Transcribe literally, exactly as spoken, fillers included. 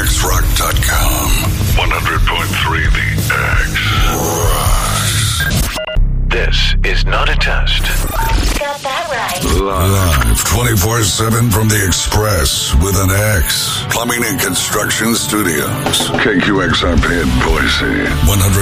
X rock dot com. one hundred point three The X. This is not a test. Got that right. Live twenty-four seven from the Express with an X. Plumbing and Construction Studios. K Q X R P in Boise. one hundred